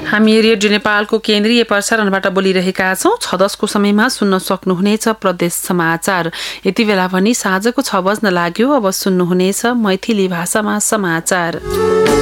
हामी रेडियो नेपालको केन्द्रीय प्रसारणबाट बोलिरहेका छौं। 6:10 को समयमा सुन्न सक्नुहुनेछ प्रदेश समाचार। यति बेला पनि साँझको 6 बज्न लाग्यो। अब सुन्नुहुनेछ मैथिली भाषामा समाचार।